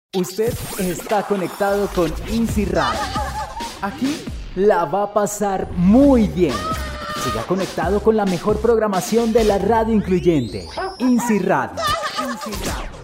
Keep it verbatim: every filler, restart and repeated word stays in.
Usted está conectado con INSI Radio. Aquí la va a pasar muy bien. Siga conectado con la mejor programación de la radio incluyente. INSI Radio. INSI Radio.